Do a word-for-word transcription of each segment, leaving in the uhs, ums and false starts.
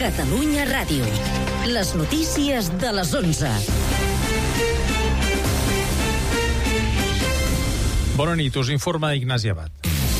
Catalunya Ràdio. Les notícies de les onze. Bona nit, us informa Ignasi Abad.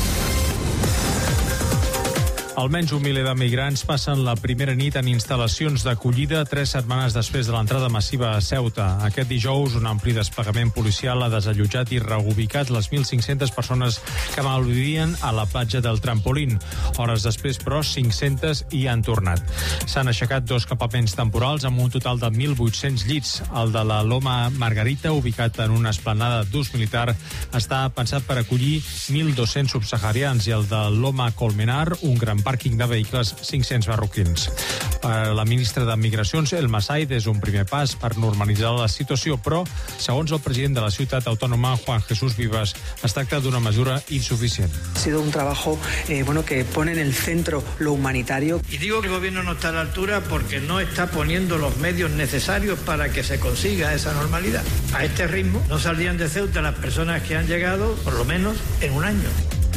Almenys un miler de migrants passen la primera nit en instal·lacions d'acollida tres setmanes després de l'entrada massiva a Ceuta. Aquest dijous, un ampli desplegament policial ha desallotjat i reubicat les mil cinc-centes persones que malvivien a la platja del Trampolín. Hores després, però, cinc-centes hi han tornat. S'han aixecat dos campaments temporals amb un total de mil vuit-cents llits. El de la Loma Margarita, ubicat en una esplanada d'ús militar, està pensat per acollir mil dos-cents subsaharians, i el de Loma Colmenar, un gran pàrquing de vehicles, cinc-cents marroquins. Per la ministra de Migracions, El Masaid, és un primer pas per normalitzar la situació, però, segons el president de la ciutat autònoma, Juan Jesús Vivas, es tracta d'una mesura insuficient. Ha sido un trabajo eh, bueno, que pone en el centro lo humanitario. Y digo que el gobierno no está a la altura porque no está poniendo los medios necesarios para que se consiga esa normalidad. A este ritmo no saldrían de Ceuta las personas que han llegado, por lo menos, en un año.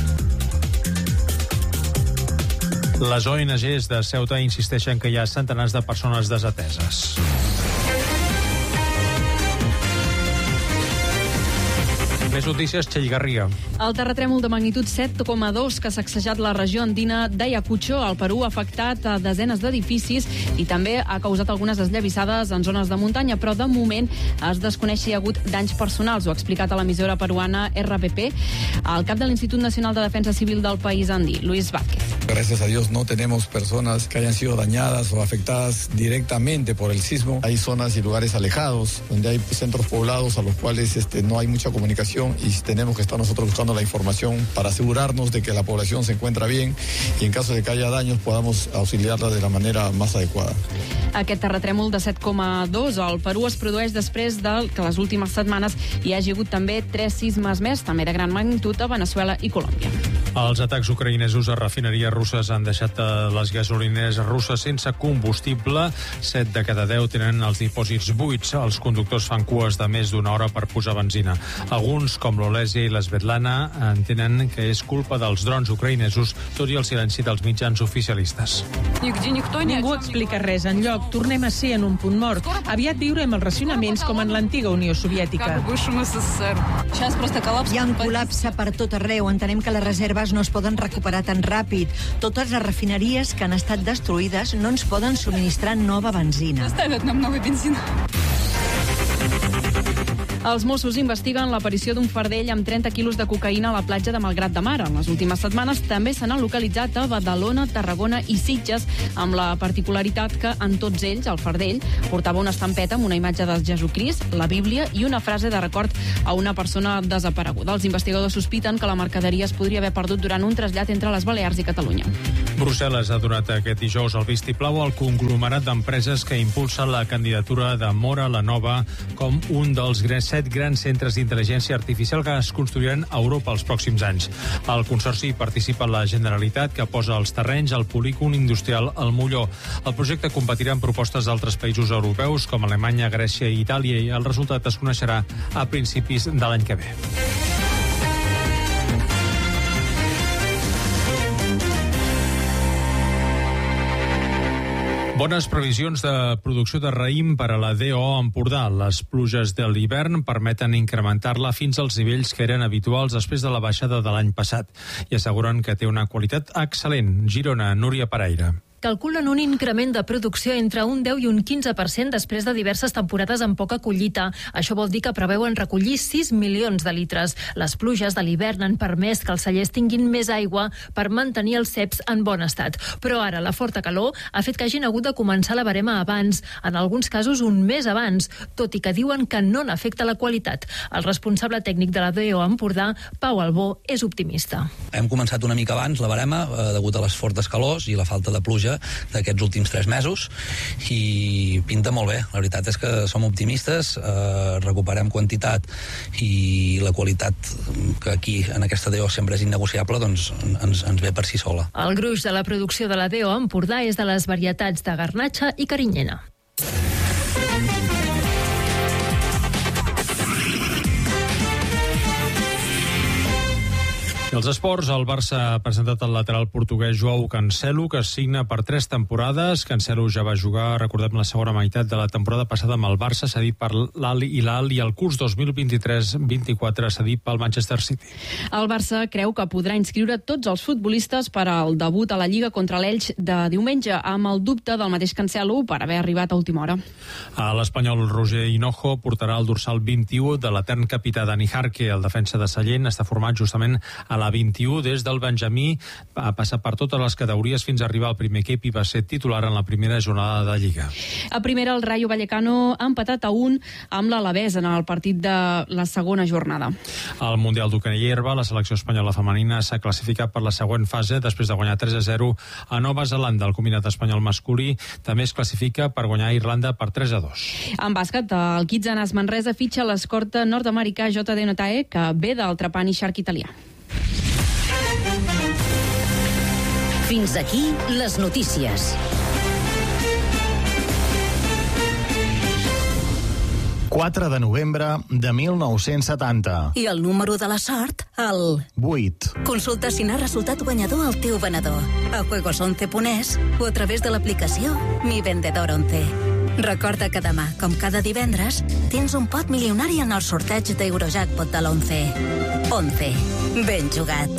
Les O N Ges de Ceuta insisteixen que hi ha centenars de persones desateses. Més notícies, Txell Garriga. El terratrèmol de magnitud set coma dos que ha sacsejat la regió andina d'Ayacucho, al Perú, ha afectat a desenes d'edificis i també ha causat algunes esllavissades en zones de muntanya, però de moment es desconeix si hi ha hagut danys personals. Ho ha explicat a l'emissora peruana R P P el cap de l'Institut Nacional de Defensa Civil del país andí, Luis Vázquez. Gracias a Dios no tenemos personas que hayan sido dañadas o afectadas directamente por el sismo. Hay zonas y lugares alejados donde hay centros poblados a los cuales este, no hay mucha comunicación y tenemos que estar nosotros buscando la información para asegurarnos de que la población se encuentra bien y en caso de que haya daños podamos auxiliarla de la manera más adecuada. Aquest terratrèmol de set coma dos al Perú es produeix després de que les últimes setmanes hi hagi hagut també tres sismes més, també de gran magnitud, a Veneçuela i Colòmbia. Els atacs ucraïnesos a refineries russes han deixat les gasolineres russes sense combustible. Set de cada deu tenen els dipòsits buits. Els conductors fan cues de més d'una hora per posar benzina. Alguns, com l'Olèsia i l'Svetlana, entenen que és culpa dels drons ucraïnesos, tot i el silenci dels mitjans oficialistes. Ningú explica res enlloc. Tornem a ser en un punt mort. Aviat viurem els racionaments com en l'antiga Unió Soviètica. Hi ha un col·lapse per tot arreu. Entenem que les reserves no es poden recuperar tan ràpid. Totes les refineries que han estat destruïdes no ens poden subministrar nova benzina. Els Mossos investiguen l'aparició d'un fardell amb trenta quilos de cocaïna a la platja de Malgrat de Mar. En les últimes setmanes també se n'han localitzat a Badalona, Tarragona i Sitges, amb la particularitat que en tots ells el fardell portava una estampeta amb una imatge de Jesucrist, la Bíblia i una frase de record a una persona desapareguda. Els investigadors sospiten que la mercaderia es podria haver perdut durant un trasllat entre les Balears i Catalunya. Brussel·les ha donat aquest dijous el vistiplau al conglomerat d'empreses que impulsa la candidatura de Mora la Nova com un dels set grans centres d'intel·ligència artificial que es construiran a Europa els pròxims anys. Al consorci participa la Generalitat, que posa els terrenys al polígon industrial al Molló. El projecte competirà amb propostes d'altres països europeus com Alemanya, Grècia i Itàlia, i el resultat es coneixerà a principis de l'any que ve. Bones previsions de producció de raïm per a la D O Empordà. Les pluges de l'hivern permeten incrementar-la fins als nivells que eren habituals després de la baixada de l'any passat i asseguren que té una qualitat excel·lent. Girona, Núria Paraire. Calculen un increment de producció entre un deu i un quinze per cent després de diverses temporades amb poca collita. Això vol dir que preveuen recollir sis milions de litres. Les pluges de l'hivern han permès que els cellers tinguin més aigua per mantenir els ceps en bon estat. Però ara la forta calor ha fet que hagin hagut de començar la barema abans, en alguns casos un mes abans, tot i que diuen que no n'afecta la qualitat. El responsable tècnic de la D O Empordà, Pau Albó, és optimista. Hem començat una mica abans la barema, eh, degut a les fortes calors i la falta de pluja d'aquests últims tres mesos, i pinta molt bé. La veritat és que som optimistes, eh, recuperem quantitat i la qualitat, que aquí en aquesta D O sempre és innegociable, doncs ens, ens ve per si sola. El gruix de la producció de la D O Empordà és de les varietats de garnatxa i carinyena. I els esports, el Barça ha presentat el lateral portuguès Joao Cancelo, que es signa per tres temporades. Cancelo ja va jugar, recordem, la segona meitat de la temporada passada amb el Barça, cedit per l'Al Hilal, i el curs dos mil vint-i-tres vint-i-quatre cedit pel Manchester City. El Barça creu que podrà inscriure tots els futbolistes per al debut a la Lliga contra l'Elx de diumenge, amb el dubte del mateix Cancelo per haver arribat a última hora. A l'espanyol Roger Hinojo portarà el dorsal vint-i-u de l'etern capità Dani Jarque. El defensa de Sallent està format justament a la vint-i-u des del Benjamí, ha passat per totes les categories fins a arribar al primer equip i va ser titular en la primera jornada de Lliga. A primera, el Rayo Vallecano ha empatat a un amb l'Alavés en el partit de la segona jornada. Al Mundial d'Hoquei herba, la selecció espanyola femenina s'ha classificat per la següent fase després de guanyar tres a zero a Nova Zelanda. El combinat espanyol masculí també es classifica per guanyar a Irlanda per tres a dos. En bàsquet, el Kitsanas Manresa fitxa l'escorta nord-americà J D Notae, que ve del Trapani Shark italià. Fins aquí les notícies. quatre de novembre de mil nou-cents setanta. I el número de la sort, el... vuit. Consulta si n'ha resultat guanyador el teu venedor a juegos once punt es o a través de l'aplicació Mi Vendedor once. Recorda que demà, com cada divendres, tens un pot milionari en el sorteig d'Eurojackpot de l'once. once. Ben jugat.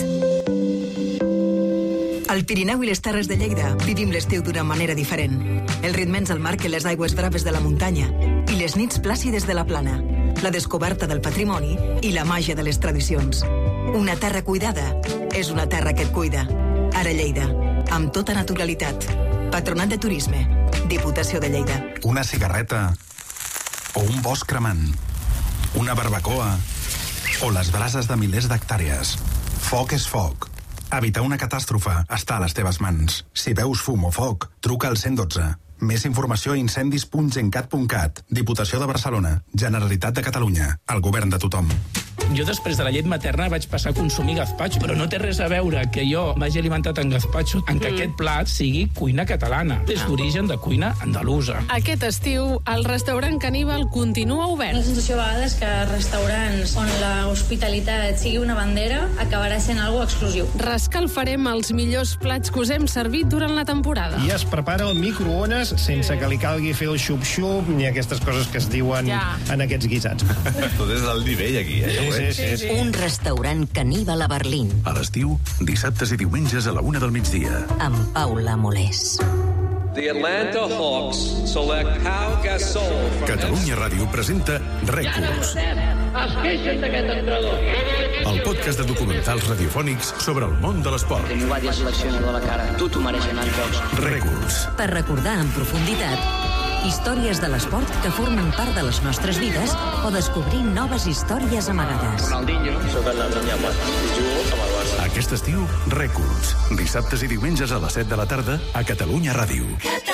Al Pirineu i les Terres de Lleida vivim l'estiu d'una manera diferent. Els ritmes del mar que les aigües braves de la muntanya i les nits plàcides de la plana, la descoberta del patrimoni i la màgia de les tradicions. Una terra cuidada és una terra que et cuida. Ara Lleida, amb tota naturalitat. Patronat de Turisme, Diputació de Lleida. Una cigarreta o un bosc cremant, una barbacoa o les brases de milers d'hectàrees. Foc és foc. Evitar una catàstrofe està a les teves mans. Si veus fum o foc, truca al cent dotze. Més informació a incendis punt gencat punt cat. Diputació de Barcelona. Generalitat de Catalunya. El govern de tothom. Jo després de la llet materna vaig passar a consumir gazpacho, però no té res a veure que jo m'hagi alimentat en gazpacho en que mm. aquest plat sigui cuina catalana. És d'origen de cuina andalusa. Aquest estiu, el restaurant Caníbal continua obert. La sensació a vegades que restaurants on l'hospitalitat sigui una bandera acabarà sent algo exclusiu. Rescalfarem els millors plats que us hem servit durant la temporada. I es prepara el microones sense que li calgui fer el xup-xup ni aquestes coses que es diuen ja. en aquests guisats. Tot és del nivell aquí, eh? Sí, sí, sí, sí. Un restaurant Caníbal a Berlín. A l'estiu, dissabtes i diumenges a la una del migdia. Amb Paula Molés. The Atlanta Hawks select Pau Gasol. Catalunya Ràdio presenta Rècords. Es queixen d'aquest entrenador. El podcast de documentals radiofònics sobre el món de l'esport. Teniu diversos seleccionadors a la cara. Tu t'ho mereixen als jocs. Rècords. Per recordar en profunditat històries de l'esport que formen part de les nostres vides o descobrir noves històries amagades. Ronaldinho, soc el Ronaldinho, jugo amb el Barça. Aquest estiu, Rècords. Dissabtes i diumenges a les set de la tarda a Catalunya Ràdio.